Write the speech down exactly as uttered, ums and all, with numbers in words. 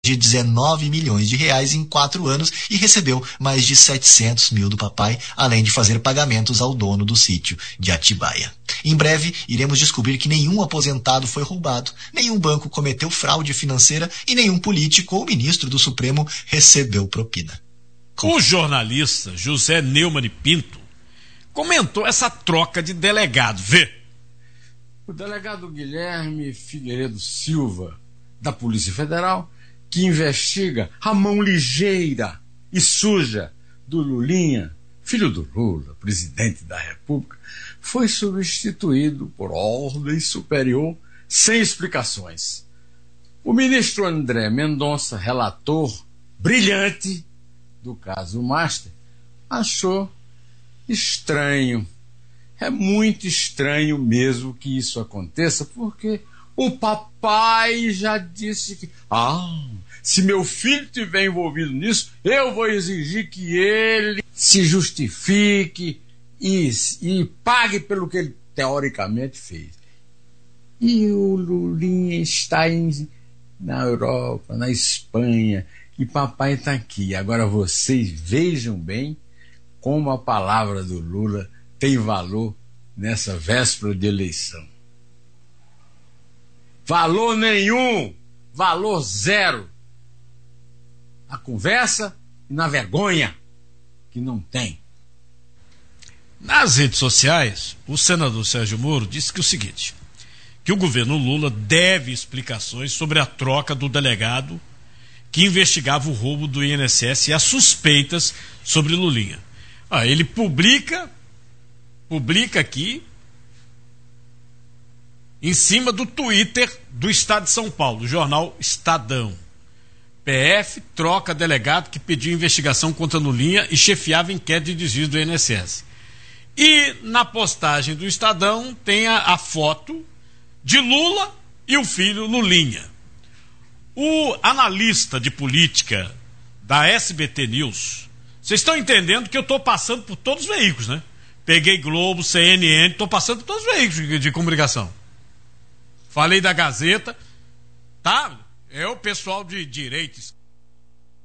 de dezenove milhões de reais em quatro anos e recebeu mais de setecentos mil do papai, além de fazer pagamentos ao dono do sítio de Atibaia. Em breve, iremos descobrir que nenhum aposentado foi roubado, nenhum banco cometeu fraude financeira e nenhum político ou ministro do Supremo recebeu propina. O jornalista José Neumann Pinto comentou essa troca de delegado. Vê. O delegado Guilherme Figueiredo Silva, da Polícia Federal, que investiga a mão ligeira e suja do Lulinha, filho do Lula, presidente da República, foi substituído por ordem superior sem explicações. O ministro André Mendonça, relator brilhante do caso Master, achou estranho. É muito estranho mesmo que isso aconteça, porque o papai já disse que, ah, se meu filho estiver envolvido nisso, eu vou exigir que ele se justifique e, e pague pelo que ele teoricamente fez. E o Lulinha está em, na Europa, na Espanha, e papai está aqui. Agora vocês vejam bem como a palavra do Lula tem valor nessa véspera de eleição. Valor nenhum, valor zero. Na conversa e na vergonha que não tem. Nas redes sociais, o senador Sérgio Moro disse que o seguinte, que o governo Lula deve explicações sobre a troca do delegado que investigava o roubo do I N S S e as suspeitas sobre Lulinha. Ah, ele publica, publica aqui, em cima do Twitter do Estado de São Paulo, o jornal Estadão. P F troca delegado que pediu investigação contra Lulinha e chefiava inquérito de desvio do I N S S. E na postagem do Estadão tem a, a foto de Lula e o filho Lulinha. O analista de política da S B T News, vocês estão entendendo que eu estou passando por todos os veículos, né? Peguei Globo, C N N, estou passando por todos os veículos de, de comunicação. Falei da Gazeta, tá? É o pessoal de direita,